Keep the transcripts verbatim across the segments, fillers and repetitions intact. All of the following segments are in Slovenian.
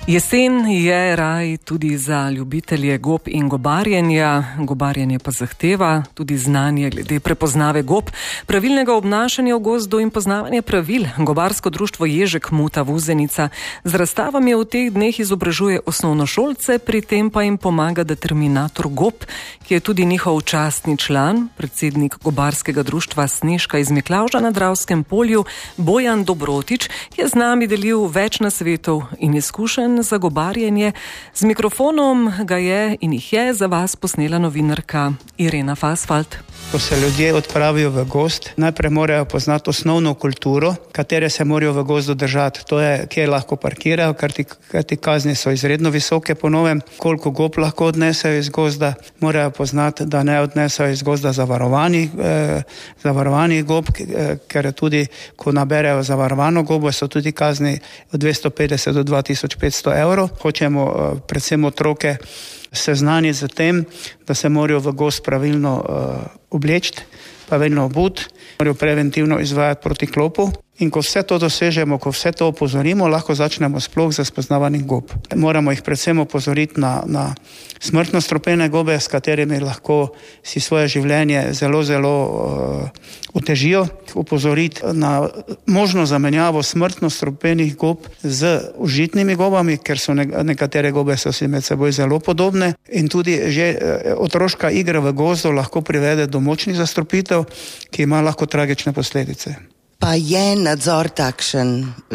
Jesen je raj tudi za ljubitelje gob in gobarjenja. Gobarjenje pa zahteva tudi znanje glede prepoznave gob, pravilnega obnašanja v gozdu in poznavanje pravil. Gobarsko društvo Ježek Muta Vuzenica z razstavami v teh dneh izobražuje osnovnošolce, pri tem pa jim pomaga determinator gob, ki je tudi njihov častni član, predsednik gobarskega društva Snežka iz Miklavža na Dravskem polju, Bojan Dobrotič, ki je z nami delil več nasvetov in izkušenj za gobarjenje. Z mikrofonom ga je in jih je za vas posnela novinarka Irena Fasfalt. Ko se ljudje odpravijo v gozd, najprej morajo poznati osnovno kulturo, katere se morajo v gozdu držati. To je, kje lahko parkirajo, ker ti, ti kazni so izredno visoke po novem, koliko gob lahko odnesejo iz gozda. Morajo poznati, da ne odnesejo iz gozda zavarovanih, eh, zavarovanih gob, eh, ker tudi, ko naberejo zavarovano gobo, so tudi kazni od dvesto petdeset do dva tisoč petsto evrov. Hočemo eh, predvsem otroke seznaniti z tem, da se morajo v gozd pravilno uh, obleči, pravilno obuti, morajo preventivno izvajati proti klopu. In ko vse to dosežemo, ko vse to opozorimo, lahko začnemo sploh za spoznavanjem gob. Moramo jih predvsem opozoriti na, na smrtno strupene gobe, s katerimi lahko si svoje življenje zelo, zelo uh, otežijo. Opozoriti na možno zamenjavo smrtno strupenih gob z užitnimi gobami, ker so ne, nekatere gobe so si med seboj zelo podobne. In tudi že uh, otroška igra v gozdu lahko privede do močnih zastrupitev, ki ima lahko tragične posledice. Pa je nadzor takšen,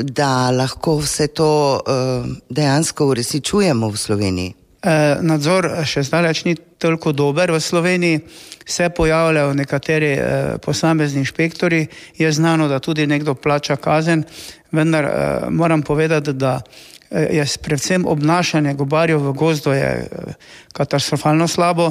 da lahko vse to uh, dejansko uresničujemo v Sloveniji? E, nadzor še zdaleč ni toliko dober. V Sloveniji se pojavljajo nekateri e, posamezni inšpektori. Je znano, da tudi nekdo plača kazen, vendar e, moram povedati, da je predvsem obnašanje gobarjev v gozdu je katastrofalno slabo.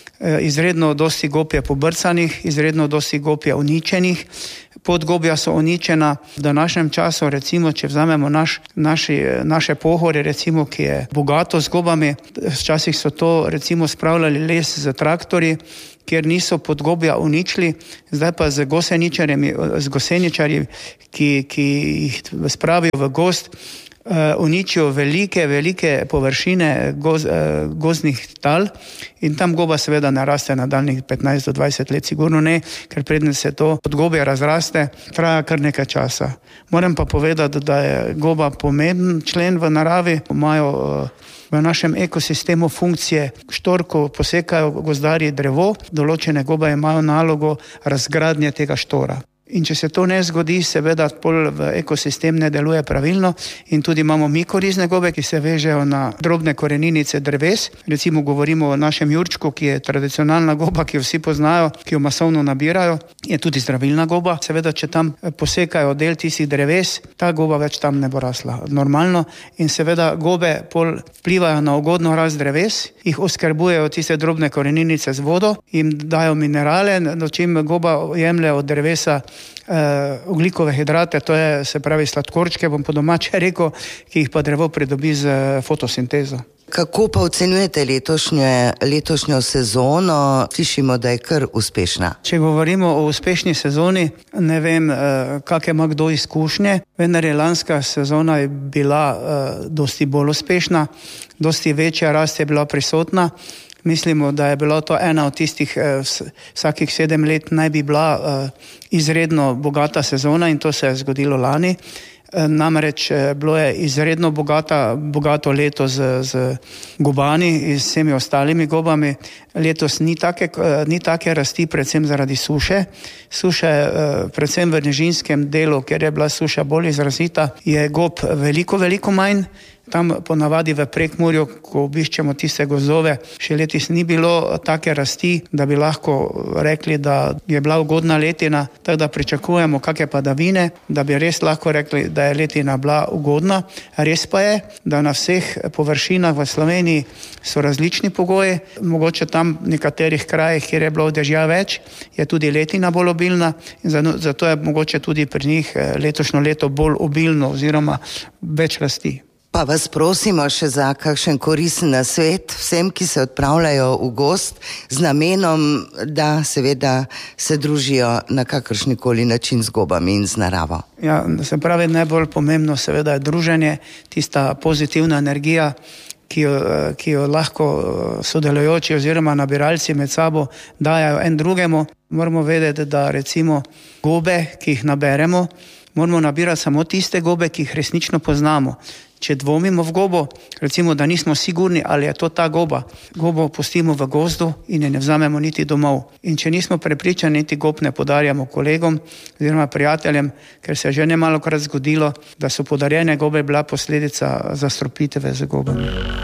Izredno dosti gob je pobrcanih, izredno dosti gob je uničenih. Podgobja so uničena. V današnjem času, recimo, če vzamemo naš, naši, naše pohorje, recimo, ki je bogato z gobami, včasih so to, recimo, spravljali les z traktorji, kjer niso podgobja uničili, zdaj pa z goseničarji, z goseničarji, ki, ki jih spravijo v gozd, Uh, uničijo velike, velike površine goz, uh, gozdnih tal in tam goba seveda naraste na daljnih petnajst do dvajset let, sigurno ne, ker predne se to podgobje razraste, traja kar nekaj časa. Moram pa povedati, da je goba pomemben člen v naravi, imajo uh, v našem ekosistemu funkcije. Štorko posekajo gozdarji drevo, določene gobe imajo nalogo razgradnje tega štora. In če se to ne zgodi, seveda pol v ekosistem ne deluje pravilno in tudi imamo mikorizne gobe, ki se vežejo na drobne koreninice dreves. Recimo govorimo o našem jurčku, ki je tradicionalna goba, ki jo vsi poznajo, ki jo masovno nabirajo, je tudi zdravilna goba. Seveda, če tam posekajo del tistih dreves, ta goba več tam ne bo rasla normalno in seveda gobe pol vplivajo na ugodno rast dreves, jih oskrbujejo tiste drobne koreninice z vodo, jim dajo minerale, dočim goba jemlje od drevesa Uh, ogljikove hidrate, to je se pravi sladkorčke, bom po domače rekel, ki jih pa drevo pridobi z uh, fotosintezo. Kako pa ocenjujete letošnje, letošnjo sezono? Slišimo, da je kar uspešna. Če govorimo o uspešni sezoni, ne vem, uh, kak ima kdo izkušnje, vendar je lanska sezona je bila uh, dosti bolj uspešna, dosti večja rast je bila prisotna. Mislimo, da je bilo to ena od tistih, eh, vsakih sedem let naj bi bila eh, izredno bogata sezona in to se je zgodilo lani. Eh, namreč eh, bilo je izredno bogata, bogato leto z, z gobani in z vsemi ostalimi gobami. Letos ni take, eh, ni take rasti, predvsem zaradi suše. Suše, eh, predvsem v nižinskem delu, kjer je bila suša bolj izrazita, je gob veliko, veliko manj. Tam ponavadi v Prekmurju, ko obiščemo tiste gozdove, še letos ni bilo take rasti, da bi lahko rekli, da je bila ugodna letina, tako da pričakujemo kakšne padavine, da bi res lahko rekli, da je letina bila ugodna. Res pa je, da na vseh površinah v Sloveniji so različni pogoji, mogoče tam v nekaterih krajih, kjer je bilo dežja več, je tudi letina bolj obilna in zato je mogoče tudi pri njih letošnjo leto bolj obilno oziroma več rasti. Pa vas prosimo še za kakšen koristen nasvet vsem, ki se odpravljajo v gozd z namenom, da seveda se družijo na kakršnikoli način z gobami in z naravo. Ja, se pravi, najbolj pomembno seveda je druženje, tista pozitivna energija, ki jo, ki jo lahko sodelujoči oziroma nabiralci med sabo dajajo en drugemu. Moramo vedeti, da recimo gobe, ki jih naberemo, moramo nabirati samo tiste gobe, ki jih resnično poznamo. Če dvomimo v gobo, recimo, da nismo sigurni, ali je to ta goba, gobo pustimo v gozdu in je ne vzamemo niti domov. In če nismo prepričani, niti gob ne podarjamo kolegom oziroma prijateljem, ker se je že nemalokrat zgodilo, da so podarjene gobe bila posledica zastrupitve z gobami.